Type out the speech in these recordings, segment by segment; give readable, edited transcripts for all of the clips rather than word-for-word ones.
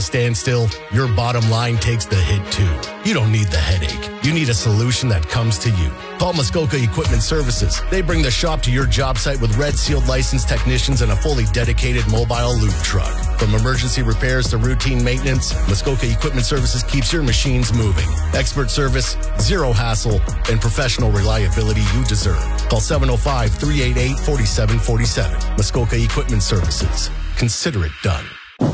Stand still, your bottom line takes the hit too. You don't need the headache. You need a solution that comes to you. Call Muskoka Equipment Services. They bring the shop to your job site with red sealed licensed technicians and a fully dedicated mobile loop truck. From emergency repairs to routine maintenance, Muskoka Equipment Services keeps your machines moving. Expert service, zero hassle, and professional reliability you deserve. Call 705-388-4747. Muskoka Equipment Services. Consider it done.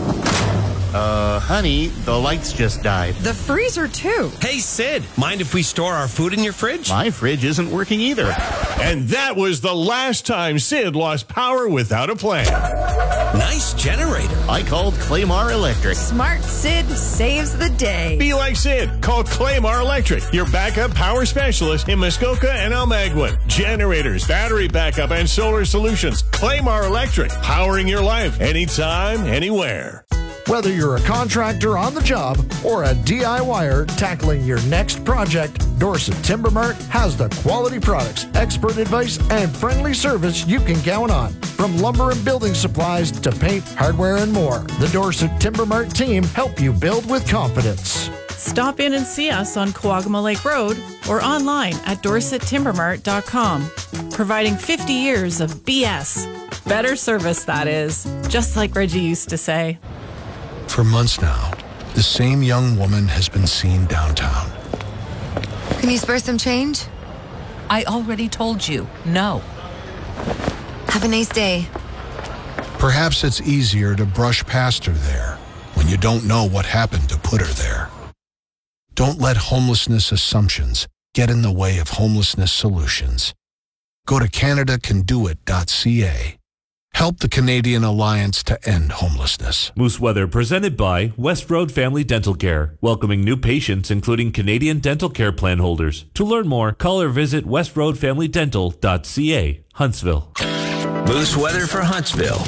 Honey, the lights just died. The freezer, too. Hey, Sid, mind if we store our food in your fridge? My fridge isn't working either. And that was the last time Sid lost power without a plan. Nice generator. I called Claymar Electric. Smart Sid saves the day. Be like Sid. Call Claymar Electric, your backup power specialist in Muskoka and Almaguin. Generators, battery backup, and solar solutions. Claymar Electric, powering your life anytime, anywhere. Whether you're a contractor on the job or a DIYer tackling your next project, Dorset Timber Mart has the quality products, expert advice, and friendly service you can count on. From lumber and building supplies to paint, hardware, and more, the Dorset Timber Mart team help you build with confidence. Stop in and see us on Coagama Lake Road or online at dorsettimbermart.com. Providing 50 years of BS. Better service, that is. Just like Reggie used to say. For months now, the same young woman has been seen downtown. Can you spare some change? I already told you, no. Have a nice day. Perhaps it's easier to brush past her there when you don't know what happened to put her there. Don't let homelessness assumptions get in the way of homelessness solutions. Go to CanadaCanDoIt.ca. Help the Canadian Alliance to end homelessness. Moose Weather presented by West Road Family Dental Care, welcoming new patients including Canadian Dental Care Plan holders. To learn more, call or visit westroadfamilydental.ca, Huntsville. Moose Weather for Huntsville.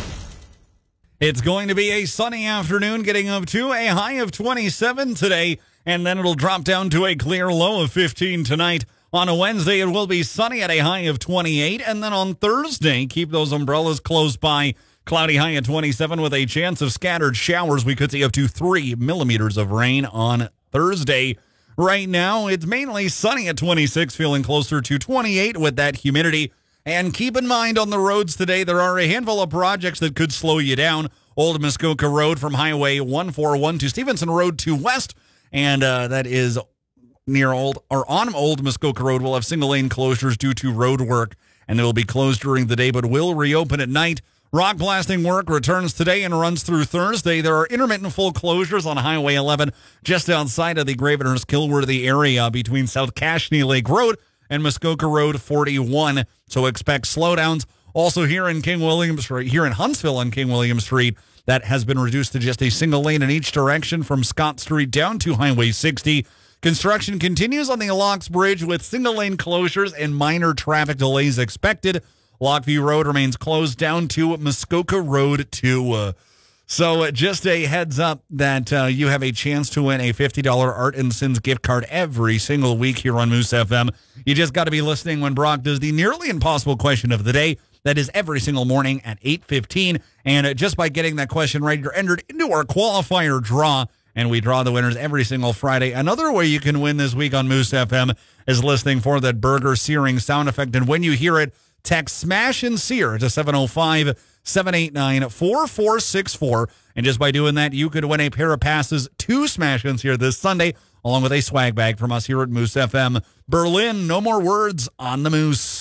It's going to be a sunny afternoon, getting up to a high of 27 today, and then it'll drop down to a clear low of 15 tonight. On a Wednesday, it will be sunny at a high of 28. And then on Thursday, keep those umbrellas close by. Cloudy high at 27 with a chance of scattered showers. We could see up to 3 millimeters of rain on Thursday. Right now, it's mainly sunny at 26, feeling closer to 28 with that humidity. And keep in mind on the roads today, there are a handful of projects that could slow you down. Old Muskoka Road from Highway 141 to Stevenson Road to West. And that is on Old Muskoka Road. Will have single lane closures due to road work, and they will be closed during the day but will reopen at night. Rock blasting work returns today and runs through Thursday. There are intermittent full closures on Highway 11 just outside of the Gravenhurst-Kilworthy area between South Cashney Lake Road and Muskoka Road 41. So expect slowdowns. Also here in Huntsville on King William Street, that has been reduced to just a single lane in each direction from Scott Street down to Highway 60. Construction continues on the Locks Bridge with single-lane closures and minor traffic delays expected. Lockview Road remains closed down to Muskoka Road 2. So just a heads up that you have a chance to win a $50 Art and Sins gift card every single week here on Moose FM. You just got to be listening when Brock does the nearly impossible question of the day. That is every single morning at 8:15. And just by getting that question right, you're entered into our qualifier draw. And we draw the winners every single Friday. Another way you can win this week on Moose FM is listening for that burger searing sound effect. And when you hear it, text SMASH and SEAR to 705-789-4464. And just by doing that, you could win a pair of passes to Smash and SEAR this Sunday, along with a swag bag from us here at Moose FM. Berlin, no more words on the Moose.